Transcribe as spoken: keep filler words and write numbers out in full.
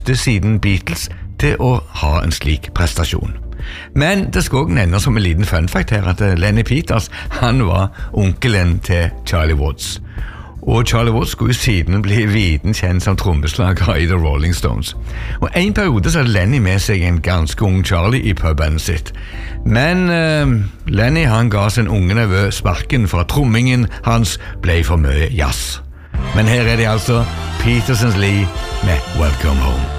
siden Beatles til å ha en slik prestasjon. Men det skal også nevnes som en liten fun fact her at Lenny Peters, han var onkelen til Charlie Watts. Og Charlie Watts skulle siden bli viden kjent som trommeslager i The Rolling Stones. Og en periode så hadde Lenny med seg en ganske ung Charlie i pubbandet sitt. Men uh, Lenny han ga sin unge nevø sparken for at trommingen hans ble for mye jazz. Men her er det altså Petersons Lee med Welcome Home.